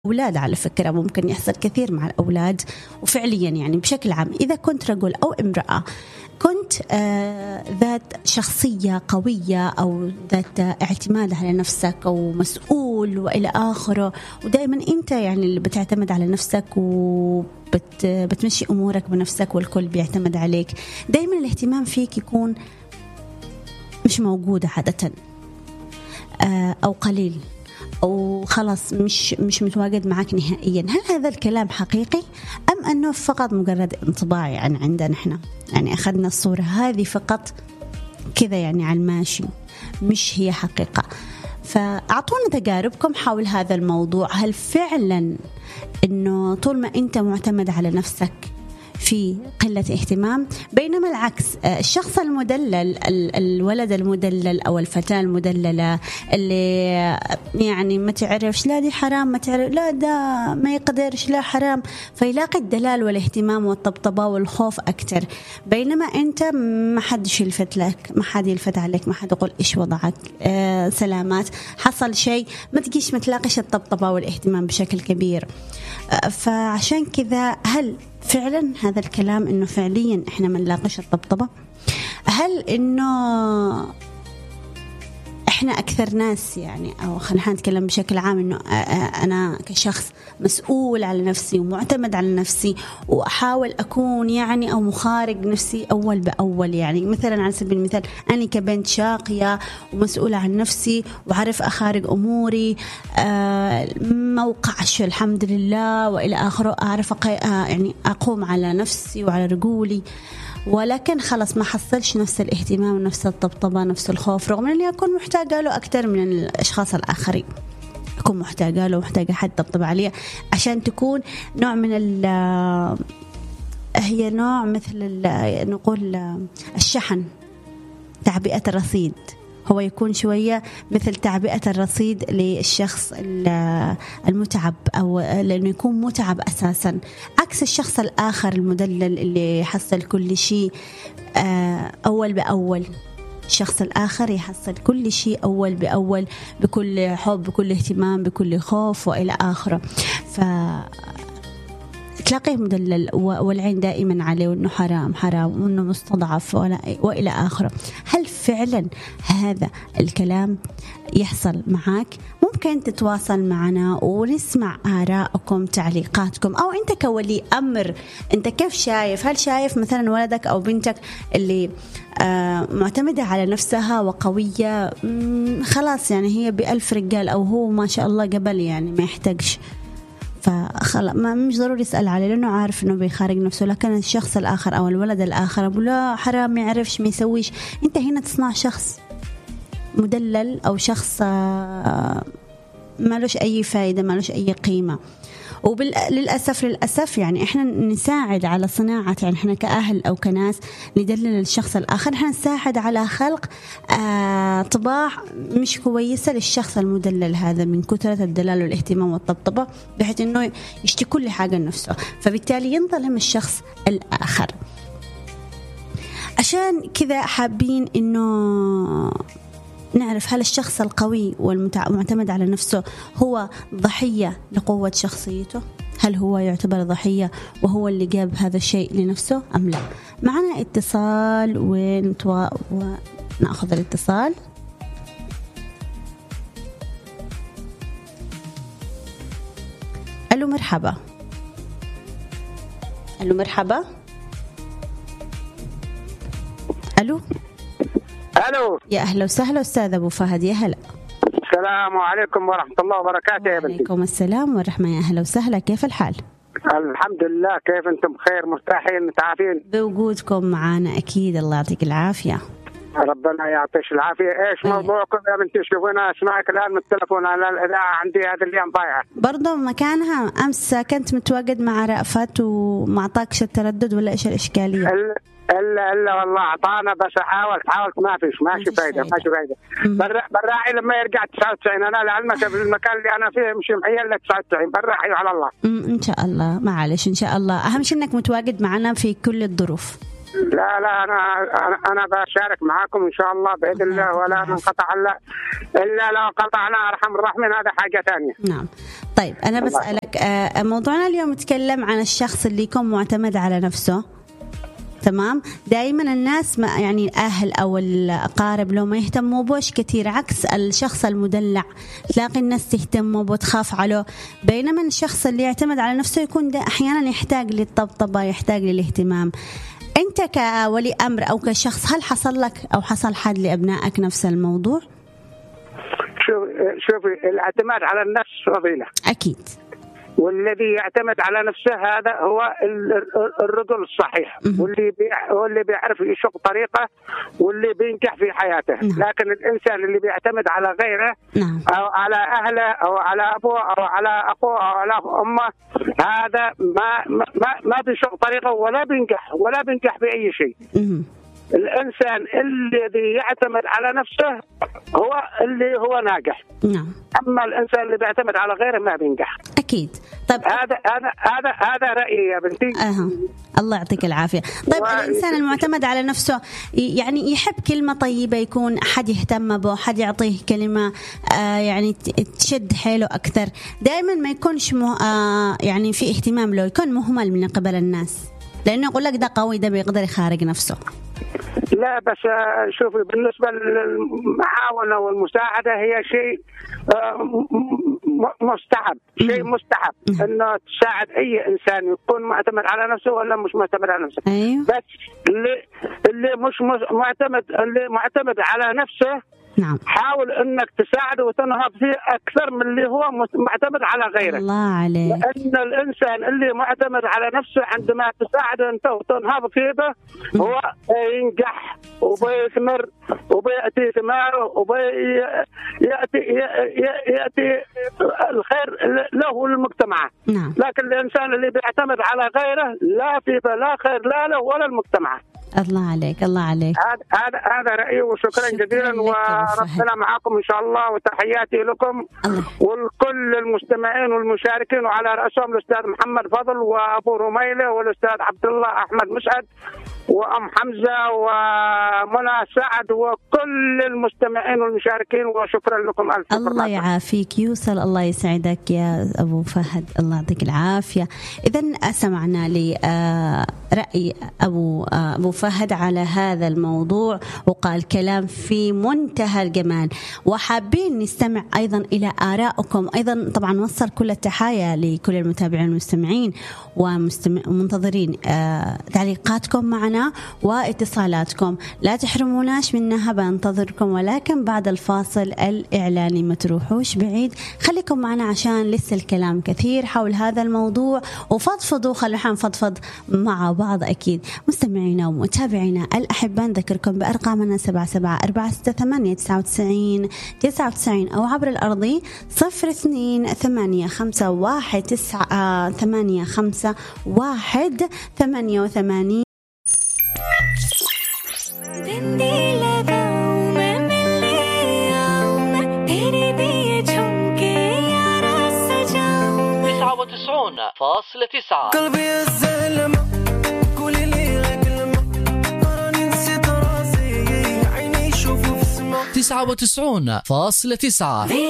أولاد على فكرة ممكن يحصل كثير مع الأولاد. وفعليا يعني بشكل عام إذا كنت رجل أو امرأة كنت ذات شخصية قوية أو ذات اعتماد على نفسك أو مسؤول وإلى آخره، ودائما أنت يعني اللي بتعتمد على نفسك وبتمشي أمورك بنفسك والكل بيعتمد عليك، دائما الاهتمام فيك يكون مش موجود عادة أو قليل أو خلاص مش متواجد معك نهائيا. هل هذا الكلام حقيقي أم أنه فقط مجرد انطباع يعني عندنا إحنا، يعني أخذنا الصورة هذه فقط كذا يعني على الماشي مش هي حقيقة؟ فأعطونا تجاربكم حول هذا الموضوع. هل فعلا أنه طول ما أنت معتمد على نفسك في قلة اهتمام، بينما العكس الشخص المدلل، الولد المدلل أو الفتاة المدللة اللي يعني ما تعرفش لا دي حرام، ما تعرف لا ده ما يقدرش لا حرام، فيلاقي الدلال والاهتمام والطبطبة والخوف أكتر. بينما أنت ما حد يلفت لك، ما حد يلفت عليك، ما حد يقول إيش وضعك، سلامات، حصل شيء ما تجيش ما تلاقيش الطبطبة والاهتمام بشكل كبير. فعشان كذا هل فعلا هذا الكلام انه فعليا احنا ما نلاقيش الطبطبة؟ هل انه احنا اكثر ناس يعني، او خلينا نتكلم بشكل عام، انه انا كشخص مسؤول على نفسي ومعتمد على نفسي واحاول اكون يعني او مخارج نفسي اول باول، يعني مثلا على سبيل المثال انا كبنت شاقية ومسؤولة عن نفسي وعارف اخارج اموري، موقعش الحمد لله والى اخره، اعرف يعني اقوم على نفسي وعلى رجولي، ولكن خلاص ما حصلش نفس الاهتمام ونفس الطبطبة نفس الخوف، رغم أني أكون محتاجة له أكثر من الأشخاص الآخرين، أكون محتاجة له ومحتاجة حد طبطب عليه عشان تكون نوع من هي نوع مثل نقول الشحن، تعبئة الرصيد، هو يكون شوية مثل تعبئة الرصيد للشخص المتعب أو لأنه يكون متعب أساسا، عكس الشخص الآخر المدلل اللي يحصل كل شيء أول بأول. الشخص الآخر يحصل كل شيء أول بأول بكل حب بكل اهتمام بكل خوف وإلى آخره، تلاقيه مدلل والعين دائما عليه وأنه حرام حرام وأنه مستضعف وإلى آخره. هل فعلا هذا الكلام يحصل معك؟ ممكن تتواصل معنا ونسمع آراءكم تعليقاتكم، أو أنت كولي أمر أنت كيف شايف؟ هل شايف مثلا ولدك أو بنتك اللي معتمدة على نفسها وقوية خلاص يعني هي بألف رجال، أو هو ما شاء الله قبل يعني ما يحتاجش، فخلاص ما مش ضروري يسأل عليه لأنه عارف إنه بيخارج نفسه، لكن الشخص الآخر أو الولد الآخر أقول لا حرام ما يعرفش ما يسويش، أنت هنا تصنع شخص مدلل أو شخص ما لوش أي فائدة ما لوش أي قيمة. للأسف يعني إحنا نساعد على صناعة، يعني إحنا كأهل أو كناس ندلل الشخص الآخر، إحنا نساعد على خلق طباع مش كويسة للشخص المدلل هذا من كثرة الدلال والاهتمام والطبطبة، بحيث إنه يشتي كل حاجة لنفسه، فبالتالي ينظلم الشخص الآخر. عشان كذا حابين إنه نعرف هل الشخص القوي والمعتمد على نفسه هو ضحية لقوة شخصيته؟ هل هو يعتبر ضحية وهو اللي جاب هذا الشيء لنفسه أم لا؟ معنا اتصال ونأخذ الاتصال. ألو مرحبا. ألو مرحبا. ألو الو يا اهلا وسهلا استاذ ابو فهد، يا هلا. السلام عليكم ورحمه الله وبركاته يا بنتي. وعليكم السلام ورحمه، يا اهلا وسهلا، كيف الحال؟ الحمد لله، كيف انتم؟ بخير مرتاحين متعافين؟ بوجودكم معنا اكيد، الله يعطيك العافيه. ربنا يعطيك العافيه. ايش موضوعكم يا بنتي؟ شوفونا اسمعك الان من التلفون، انا الاذاعه عندي هذا اليوم ضايعه برضه مكانها. امس كنت متواجد مع رأفت وما اعطاكش التردد ولا ايش الاشكاليه؟ الا والله اعطانا، بس حاولت ما فيش، ماشي فايده. براعي لما يرجع 99. انا لعلمك في المكان اللي انا فيه مش محيل لك 99، براعي على الله. ان شاء الله، معلش ان شاء الله، اهم شيء انك متواجد معنا في كل الظروف. لا أنا بشارك معاكم إن شاء الله بإذن الله، ولا ننقطع إلا لو قطعنا أرحم الراحمين، هذا حاجة ثانية. نعم. طيب أنا بسألك، موضوعنا اليوم نتكلم عن الشخص اللي يكون معتمد على نفسه. تمام. دائما الناس ما يعني الأهل أو الأقارب لو ما يهتموا بوش كتير، عكس الشخص المدلع تلاقي الناس تهتم وتخاف عليه، بينما الشخص اللي يعتمد على نفسه يكون أحيانا يحتاج للطبطبة، يحتاج للاهتمام. أنت كولي أمر أو كشخص، هل حصل لك أو حصل حد لأبنائك نفس الموضوع؟ شوفي الاعتماد على النفس فضيلة أكيد، والذي يعتمد على نفسه هذا هو الرجل الصحيح، واللي بيعرف يشق طريقه، واللي بينجح في حياته. لكن الإنسان اللي بيعتمد على غيره أو على أهله أو على أبوه أو على أخوه أو على أمه، هذا ما بيشق طريقه ولا بينجح في أي شيء. الإنسان الذي يعتمد على نفسه هو اللي هو ناجح. نعم. أما الإنسان اللي بيعتمد على غيره ما بينجح. أكيد. طيب هذا رأيي يا بنتي. الله يعطيك العافية. طيب الإنسان المعتمد على نفسه يعني يحب كلمة طيبة، يكون أحد يهتم به، أحد يعطيه كلمة يعني تشد حيله أكثر، دائما ما يكونش يعني في اهتمام له، يكون مهمل من قبل الناس، لأنه يقول لك ده قوي، ده بيقدر يخارج نفسه. لا بس شوفي، بالنسبة للمعاونة والمساعدة هي شيء مستحب، شيء مستحب إنه تساعد أي إنسان، يكون معتمد على نفسه ولا مش معتمد على نفسه. أيوه. بس اللي مش معتمد على نفسه، نعم، حاول انك تساعده وتنهض فيه اكثر من اللي هو معتمد على غيره. الله عليك. لان الانسان اللي معتمد على نفسه عندما تساعده انت وتنهض فيه هو ينجح وبيثمر وبياتي ثماره وبياتي الخير له وللمجتمع. نعم. لكن الانسان اللي بيعتمد على غيره لا فيه لا خير لا له ولا المجتمع. الله عليك، الله عليك. هذا رأيي، وشكرا جزيلا، وربنا معكم إن شاء الله، وتحياتي لكم ولكل المستمعين والمشاركين، وعلى رأسهم الأستاذ محمد فضل وأبو رميلة والأستاذ عبد الله أحمد مسعد وأم حمزة ومنى سعد وكل المستمعين والمشاركين، وشكرا لكم ألف شكر. الله يعافيك يوصل، الله يسعدك يا أبو فهد، الله يعطيك العافية. إذن سمعنا لي رأي أبو فهد على هذا الموضوع، وقال كلام في منتهى الجمال، وحابين نستمع أيضا إلى آرائكم. أيضا طبعا نوصل كل التحايا لكل المتابعين والمستمعين ومنتظرين تعليقاتكم معنا واتصالاتكم، لا تحرموناش منها، بنتظركم، ولكن بعد الفاصل الإعلاني ما تروحوش بعيد، خليكم معنا عشان لسه الكلام كثير حول هذا الموضوع، وفضفضوا، خلونا نفضفض مع بعض. أكيد مستمعينا ومتابعينا الأحباء، نذكركم بأرقامنا 77-468-99 أو عبر الأرضي 02-85-185-188. قلبي الزلمة قولي لي غكلمة راني نسيت راسي عيني يشوفوا في السما 99.9